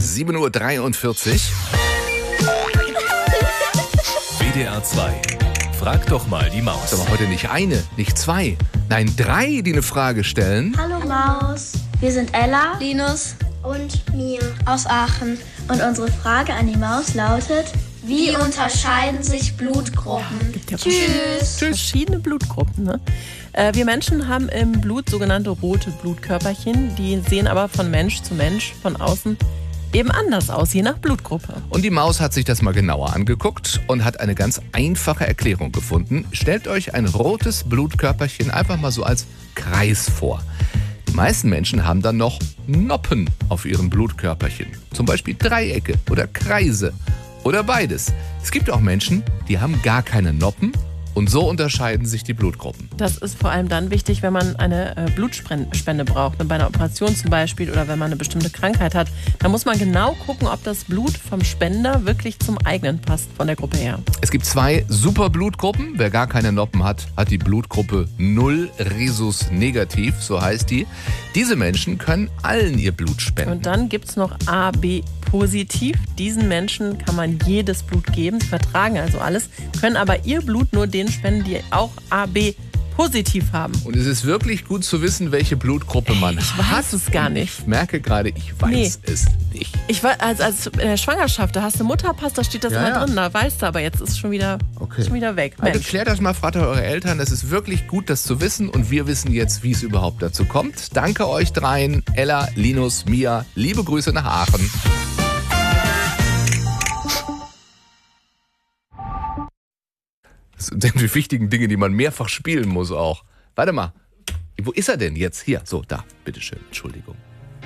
7:43 Uhr. WDR 2. Frag doch mal die Maus. Aber heute nicht eine, nicht zwei, nein 3, die eine Frage stellen. Hallo Maus, wir sind Ella, Linus und Mia aus Aachen. und unsere Frage an die Maus lautet: Wie unterscheiden sich Blutgruppen? Gibt ja Tschüss. verschiedene Blutgruppen. Ne? Wir Menschen haben im Blut sogenannte rote Blutkörperchen. Die sehen aber von Mensch zu Mensch von außen eben anders aus, je nach Blutgruppe. Und die Maus hat sich das mal genauer angeguckt und hat eine ganz einfache Erklärung gefunden. Stellt euch ein rotes Blutkörperchen einfach mal so als Kreis vor. Die meisten Menschen haben dann noch Noppen auf ihren Blutkörperchen. Zum Beispiel Dreiecke oder Kreise oder beides. Es gibt auch Menschen, die haben gar keine Noppen. Und so unterscheiden sich die Blutgruppen. Das ist vor allem dann wichtig, wenn man eine Blutspende braucht, bei einer Operation zum Beispiel oder wenn man eine bestimmte Krankheit hat. Da muss man genau gucken, ob das Blut vom Spender wirklich zum eigenen passt von der Gruppe her. Es gibt 2 Superblutgruppen. Wer gar keine Noppen hat, hat die Blutgruppe 0 Rhesus negativ, so heißt die. Diese Menschen können allen ihr Blut spenden. Und dann gibt es noch AB positiv. Diesen Menschen kann man jedes Blut geben. Sie vertragen also alles, können aber ihr Blut nur denen spenden, die auch AB positiv haben. Und es ist wirklich gut zu wissen, welche Blutgruppe man hat. Ich weiß es gar nicht. Ich merke gerade, ich weiß es nicht. Ich war als in der Schwangerschaft, da hast du Mutterpass, da steht das immer drin, da weißt du, aber jetzt ist es schon wieder weg. Also Mensch. klärt das mal, fragt eure Eltern. Es ist wirklich gut, das zu wissen. Und wir wissen jetzt, wie es überhaupt dazu kommt. Danke euch dreien, Ella, Linus, Mia. Liebe Grüße nach Aachen. Das sind die wichtigen Dinge, die man mehrfach spielen muss auch. Warte mal, wo ist er denn jetzt? Hier, so, da, bitteschön, Entschuldigung.